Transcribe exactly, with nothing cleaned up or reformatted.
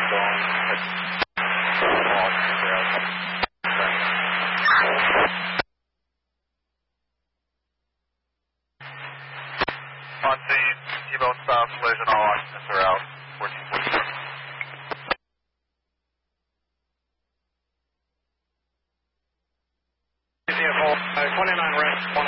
On scene, T-bone style collision, all occupants are out. fourteen forty-four. Vehicle, uh, twenty-nine Red, one